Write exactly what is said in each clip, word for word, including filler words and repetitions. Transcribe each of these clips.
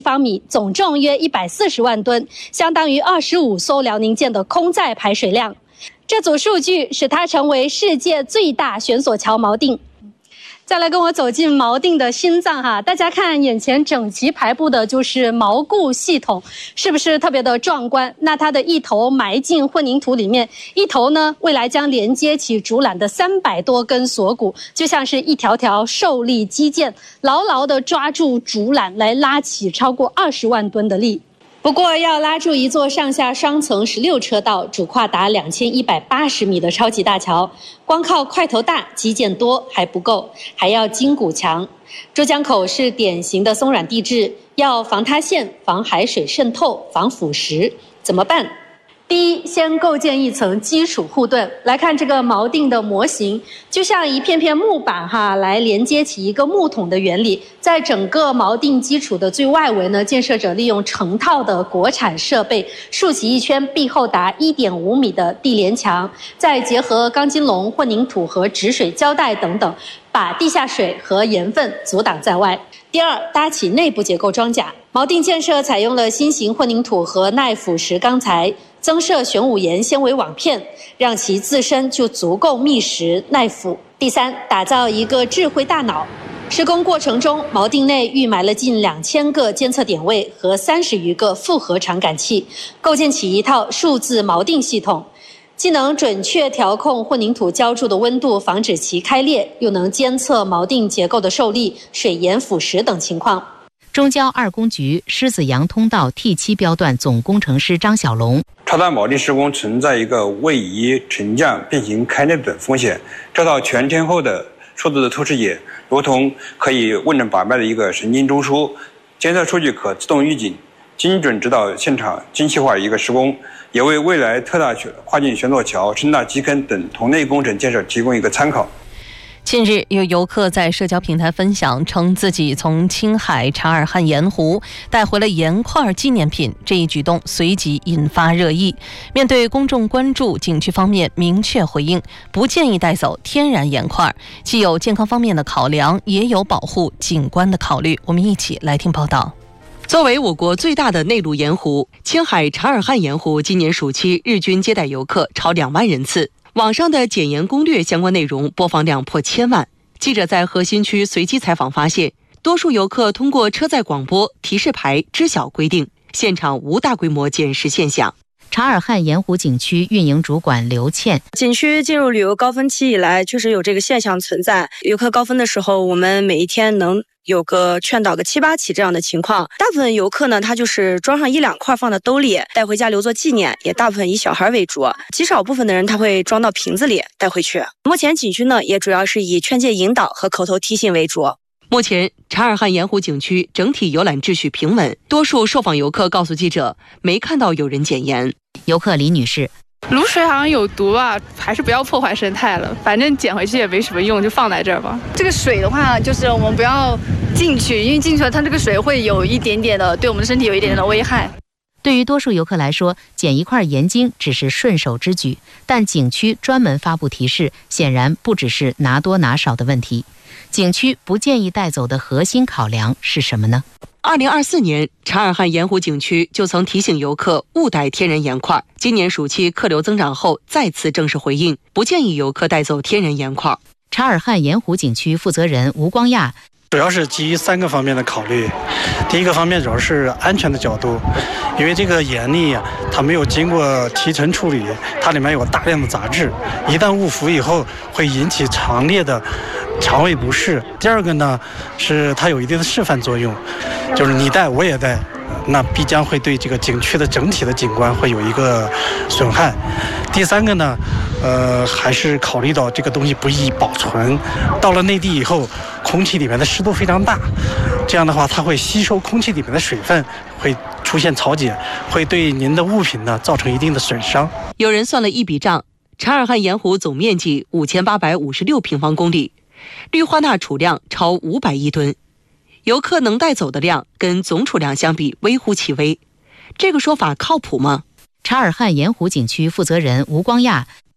方米，总重约一百四十万吨，相当于二十五艘辽宁舰的空载排水量。这组数据使它成为世界最大悬索桥锚定。再来跟我走进锚定的心脏哈，大家看眼前整齐排布的就是锚固系统，是不是特别的壮观？那它的一头埋进混凝土里面，一头呢未来将连接起竹缆的三百多根锁骨，就像是一条条受力肌腱，牢牢地抓住竹缆来拉起超过二十万吨的力。不过，要拉住一座上下双层十六车道、主跨达两千一百八十米的超级大桥，光靠块头大、基建多还不够，还要筋骨强。珠江口是典型的松软地质，要防塌陷、防海水渗透、防腐蚀，怎么办？第一，先构建一层基础护盾。来看这个锚定的模型，就像一片片木板哈，来连接起一个木桶的原理。在整个锚定基础的最外围呢，建设者利用成套的国产设备，竖起一圈壁厚达一点五米的地连墙，再结合钢筋笼、混凝土和止水胶带等等，把地下水和盐分阻挡在外。第二，搭起内部结构装甲。锚定建设采用了新型混凝土和耐腐蚀钢材，增设玄武岩纤维网片，让其自身就足够密实耐腐。第三，打造一个智慧大脑。施工过程中，锚定内预埋了近两千个监测点位和三十余个复合传感器，构建起一套数字锚定系统，既能准确调控混凝土浇筑的温度，防止其开裂，又能监测锚定结构的受力、水盐腐蚀等情况。 中交二工局狮子洋通道 T 七 标段总工程师张小龙， 超大锚定施工存在一个位移、沉降、变形、开裂等风险。这套全天候的数字的透视仪，如同可以问诊把脉的一个神经中枢，监测数据可自动预警，精准指导现场精细化一个施工，也为未来特大跨境悬索桥、深大基坑等同类工程建设提供一个参考。 近日，有游客在社交平台分享，称自己从青海察尔汗盐湖带回了盐块纪念品，这一举动随即引发热议。面对公众关注，景区方面明确回应，不建议带走天然盐块，既有健康方面的考量，也有保护景观的考虑。我们一起来听报道。 作为我国最大的内陆盐湖，青海察尔汗盐湖今年暑期日均接待游客超两万人次。网上的减盐攻略相关内容播放量破千万。记者在核心区随机采访发现，多数游客通过车载广播、提示牌知晓规定，现场无大规模捡拾现象。 察尔汗盐湖景区运营主管刘倩， 景区进入旅游高峰期以来，确实有这个现象存在。游客高峰的时候，我们每一天能有个劝导个七八起这样的情况。大部分游客呢，他就是装上一两块放到兜里，带回家留作纪念，也大部分以小孩为主。极少部分的人他会装到瓶子里带回去。目前景区呢，也主要是以劝诫引导和口头提醒为主。 目前，察尔汗盐湖景区整体游览秩序平稳，多数受访游客告诉记者，没看到有人减盐。 游客李女士， 卤水好像有毒啊，还是不要破坏生态了，反正捡回去也没什么用，就放在这儿吧。 这个水的话，就是我们不要进去，因为进去了它这个水会有一点点的对我们的身体有一点点的危害。 对于多数游客来说，捡一块盐精只是顺手之举，但景区专门发布提示，显然不只是拿多拿少的问题。景区不建议带走的核心考量是什么呢？ 二零二四年，察尔汗盐湖景区就曾提醒游客勿带天然盐块。今年暑期客流增长后，再次正式回应，不建议游客带走天然盐块。 察尔汗盐湖景区负责人吴光亚， 主要是基于三个方面的考虑。第一个方面主要是安全的角度，因为这个盐粒啊，它没有经过提纯处理，它里面有大量的杂质，一旦误服以后会引起强烈的肠胃不适。第二个呢，是它有一定的示范作用，就是你带我也带，那必将会对这个景区的整体的景观会有一个损害。第三个呢，呃，还是考虑到这个东西不易保存，到了内地以后，空气里面的湿度非常大，这样的话它会吸收空气里面的水分，会出现潮解，会对您的物品呢造成一定的损伤。 有人算了一笔账，察尔汗盐湖总面积五千八百五十六平方公里，氯化钠储量超五百亿吨，游客能带走的量跟总储量相比微乎其微。这个说法靠谱吗？ 察尔汗盐湖景区负责人吴光亚，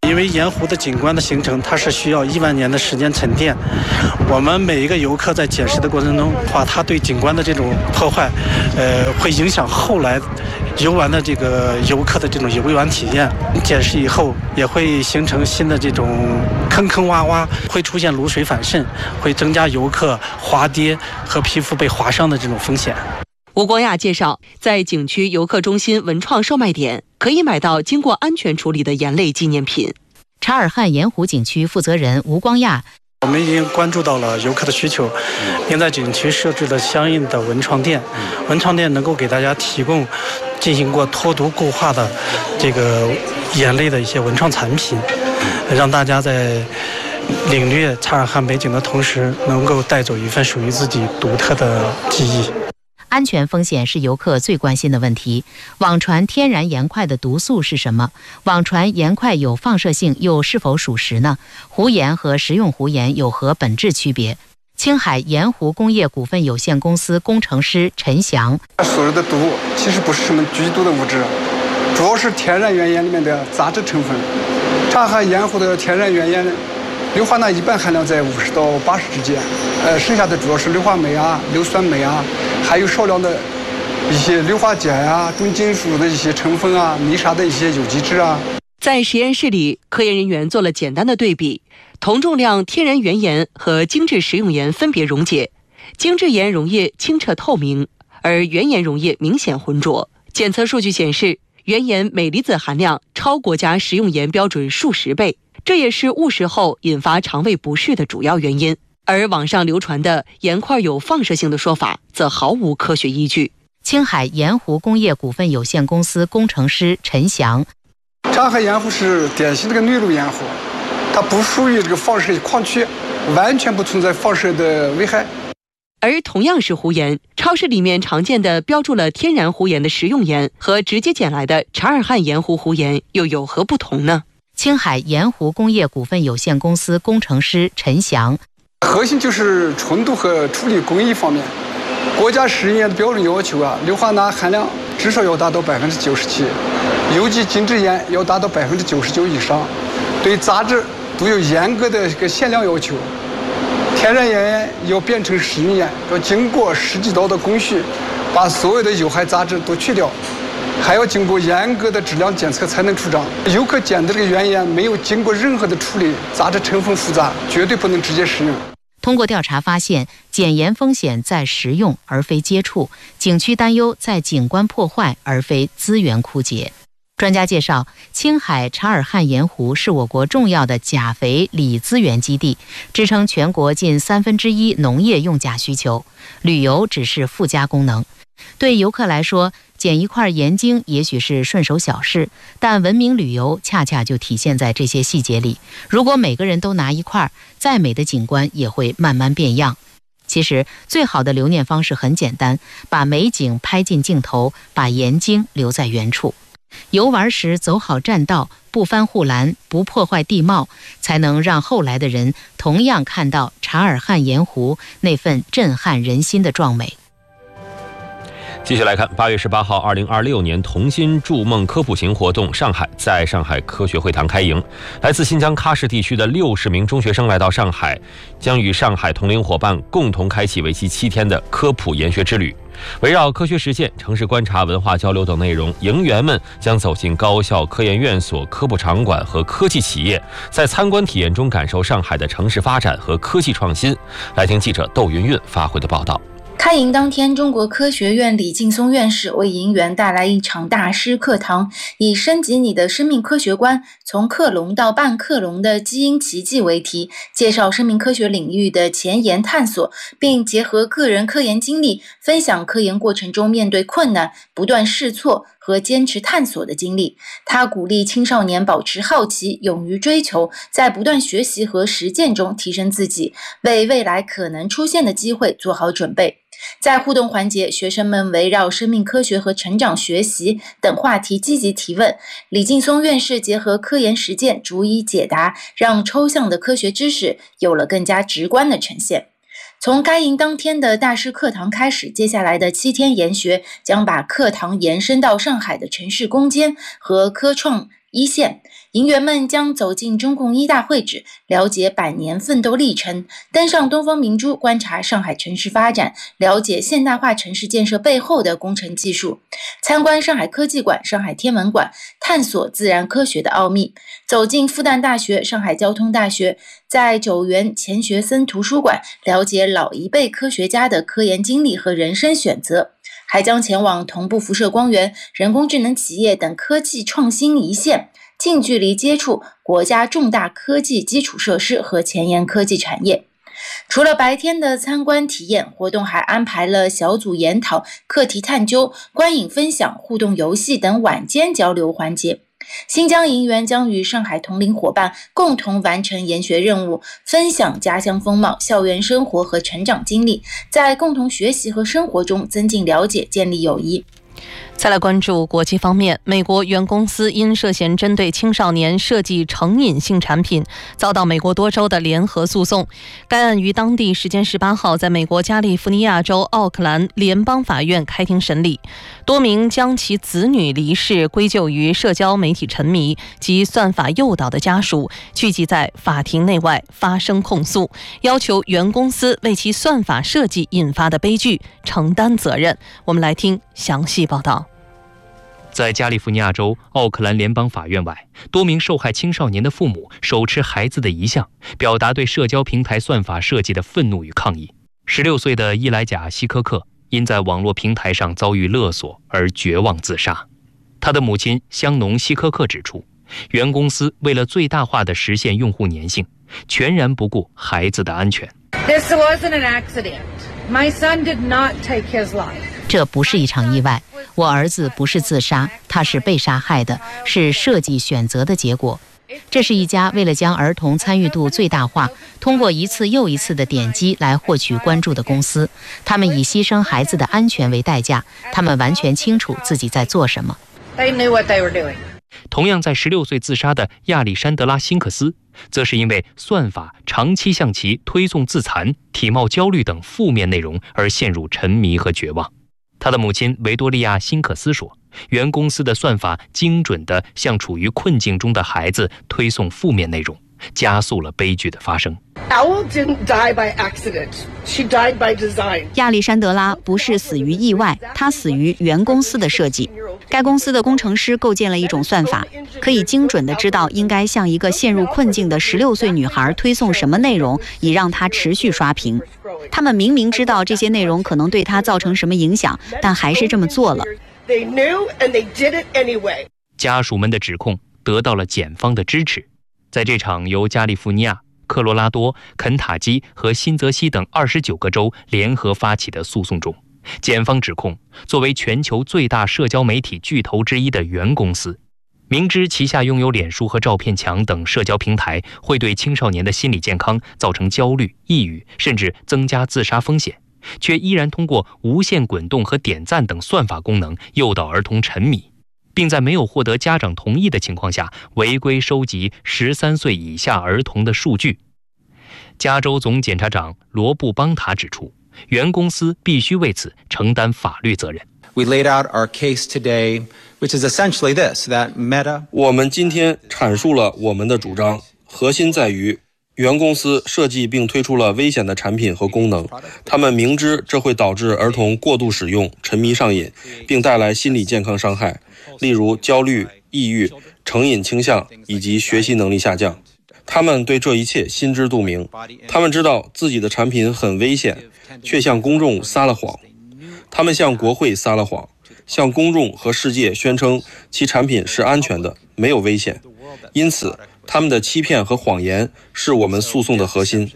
因为盐湖的景观的形成，它是需要一万年的时间沉淀。我们每一个游客在检视的过程中，话它对景观的这种破坏，呃，会影响后来游玩的这个游客的这种游玩体验。检视以后，也会形成新的这种坑坑洼洼，会出现卤水反渗，会增加游客滑跌和皮肤被划伤的这种风险。 吴光亚介绍，在景区游客中心文创售卖点可以买到经过安全处理的盐类纪念品。 察尔汗盐湖景区负责人吴光亚， 我们已经关注到了游客的需求，并在景区设置了相应的文创店。文创店能够给大家提供进行过脱毒固化的这个盐类的一些文创产品，让大家在领略察尔汗美景的同时，能够带走一份属于自己独特的记忆。 安全风险是游客最关心的问题。网传天然盐块的毒素是什么？网传盐块有放射性又是否属实呢？湖盐和食用湖盐有何本质区别？青海盐湖工业股份有限公司工程师陈翔， 所有的毒其实不是什么剧毒的物质，主要是天然原盐里面的杂质成分。察尔汗盐湖的天然原盐硫化钠一般含量在五十到八十之间，呃，剩下的主要是硫化镁啊、硫酸镁啊，还有少量的一些硫化碱啊、重金属的一些成分啊、泥沙的一些有机质啊。 在实验室里，科研人员做了简单的对比，同重量天然原盐和精制食用盐分别溶解，精制盐溶液清澈透明，而原盐溶液明显浑浊。检测数据显示，原盐镁离子含量超国家食用盐标准数十倍。这也是误食后引发肠胃不适的主要原因，而网上流传的盐块有放射性的说法则毫无科学依据。 青海盐湖工业股份有限公司工程师陈翔， 察尔汗盐湖是典型的个内陆盐湖，它不属于这个放射矿区，完全不存在放射的危害。 而同样是湖盐，超市里面常见的标注了天然湖盐的食用盐和直接捡来的察尔汗盐湖湖盐又有何不同呢？ 青海盐湖工业股份有限公司工程师陈翔， 核心就是纯度和处理工艺方面，国家食用盐的标准要求啊，硫化钠含量至少要达到百分之九十七，有机精制盐要达到百分之九十九以上，对杂质都有严格的一个限量要求。天然盐要变成食用盐，要经过十几道的工序，把所有的有害杂质都去掉。还要经过严格的质量检测才能出厂。游客捡的这个原盐没有经过任何的处理，杂质成分复杂，绝对不能直接食用。 通过调查发现，捡盐风险在食用而非接触，景区担忧在景观破坏而非资源枯竭。专家介绍，青海察尔汗盐湖是我国重要的钾肥锂资源基地，支撑全国近三分之一农业用钾需求，旅游只是附加功能。对游客来说，捡一块盐晶也许是顺手小事，但文明旅游恰恰就体现在这些细节里。如果每个人都拿一块，再美的景观也会慢慢变样。其实最好的留念方式很简单，把美景拍进镜头，把盐晶留在原处。游玩时走好栈道，不翻护栏，不破坏地貌，才能让后来的人同样看到察尔汗盐湖那份震撼人心的壮美。 继续来看，八月十八号，二零二六年童心筑梦科普行活动上海在上海科学会堂开营。来自新疆喀什地区的六十名中学生来到上海，将与上海同龄伙伴共同开启为期七天的科普研学之旅。围绕科学实践、城市观察、文化交流等内容，营员们将走进高校、科研院所、科普场馆和科技企业，在参观体验中感受上海的城市发展和科技创新。来听记者窦云云发回的报道。 开营当天，中国科学院李劲松院士为营员带来一场大师课堂，以升级你的生命科学观，从克隆到半克隆的基因奇迹为题，介绍生命科学领域的前沿探索，并结合个人科研经历，分享科研过程中面对困难、不断试错和坚持探索的经历。他鼓励青少年保持好奇，勇于追求，在不断学习和实践中提升自己，为未来可能出现的机会做好准备。在互动环节，学生们围绕生命科学和成长学习等话题积极提问，李劲松院士结合科研实践逐一解答，让抽象的科学知识有了更加直观的呈现。从开营当天的大师课堂开始，接下来的七天研学将把课堂延伸到上海的城市攻坚和科创一线。营员们将走进中共一大会址，了解百年奋斗历程，登上东方明珠，观察上海城市发展，了解现代化城市建设背后的工程技术，参观上海科技馆、上海天文馆，探索自然科学的奥秘，走进复旦大学、上海交通大学，在九原钱学森图书馆了解老一辈科学家的科研经历和人生选择，还将前往同步辐射光源、人工智能企业等科技创新一线，近距离接触国家重大科技基础设施和前沿科技产业。除了白天的参观体验，活动还安排了小组研讨、课题探究、观影分享、互动游戏等晚间交流环节。新疆营员将与上海同龄伙伴共同完成研学任务，分享家乡风貌、校园生活和成长经历，在共同学习和生活中增进了解，建立友谊。 再来关注国际方面，美国原公司因涉嫌针对青少年设计成瘾性产品，遭到美国多州的联合诉讼。该案于当地时间十八号在美国加利福尼亚州奥克兰联邦法院开庭审理。多名将其子女离世归咎于社交媒体沉迷及算法诱导的家属，聚集在法庭内外发声控诉，要求原公司为其算法设计引发的悲剧承担责任。我们来听详细报道。 在加利福尼亚州奥克兰联邦法院外，多名受害青少年的父母手持孩子的遗像，表达对社交平台算法设计的愤怒与抗议。十六岁的伊莱贾·希科克因在网络平台上遭遇勒索而绝望自杀。他的母亲香农·希科克指出，原公司为了最大化地实现用户粘性，全然不顾孩子的安全。 This wasn't an accident. My son did not take his life. 这不是一场意外，我儿子不是自杀，他是被杀害的，是设计选择的结果。这是一家为了将儿童参与度最大化，通过一次又一次的点击来获取关注的公司。他们以牺牲孩子的安全为代价，他们完全清楚自己在做什么。 They knew what they were doing. 同样在十六岁自杀的亚历山德拉·辛克斯，则是因为算法长期向其推送自残、体貌焦虑等负面内容而陷入沉迷和绝望。他的母亲维多利亚·辛克斯说，原公司的算法精准地向处于困境中的孩子推送负面内容，加速了悲剧的发生。 Owl didn't die by accident. She died by design. 亚历山德拉不是死于意外，她死于原公司的设计。该公司的工程师构建了一种算法，可以精准地知道应该向一个陷入困境的十六岁女孩推送什么内容，以让她持续刷屏。他们明明知道这些内容可能对她造成什么影响，但还是这么做了。 They knew and they did it anyway. 家属们的指控得到了检方的支持。在这场由加利福尼亚、科罗拉多、肯塔基和新泽西等二十九个州联合发起的诉讼中，检方指控作为全球最大社交媒体巨头之一的原公司，明知旗下拥有脸书和照片墙等社交平台会对青少年的心理健康造成焦虑、抑郁，甚至增加自杀风险，却依然通过无限滚动和点赞等算法功能诱导儿童沉迷，并在没有获得家长同意的情况下违规收集十三岁以下儿童的数据。加州总检察长罗布邦塔指出，原公司必须为此承担法律责任。 We laid out our case today, which is essentially this, that Meta... 我们今天阐述了我们的主张，核心在于原公司设计并推出了危险的产品和功能，他们明知这会导致儿童过度使用、沉迷上瘾，并带来心理健康伤害，例如焦虑、抑郁、成瘾倾向以及学习能力下降。他们对这一切心知肚明，他们知道自己的产品很危险，却向公众撒了谎。他们向国会撒了谎，向公众和世界宣称其产品是安全的，没有危险。因此，他们的欺骗和谎言是我们诉讼的核心。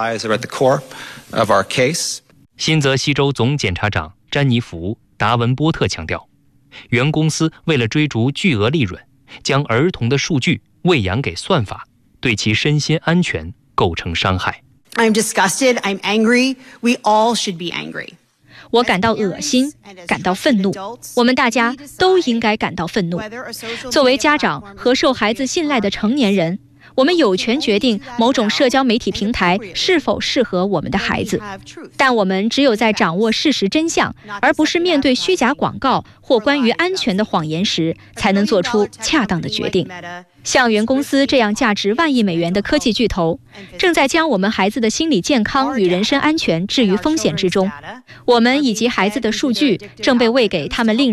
新泽西州总检察长詹妮弗·达文波特强调，原公司为了追逐巨额利润，将儿童的数据喂养给算法，对其身心安全构成伤害。 I'm disgusted, I'm angry, we all should be angry. 我感到恶心，感到愤怒，我们大家都应该感到愤怒。作为家长和受孩子信赖的成年人， 我们有权决定某种社交媒体平台是否适合我们的孩子，但我们只有在掌握事实真相，而不是面对虚假广告或关于安全的谎言时，才能做出恰当的决定。像原公司这样价值万亿美元的科技巨头，正在将我们孩子的心理健康与人身安全置于风险之中。我们以及孩子的数据正被喂给他们令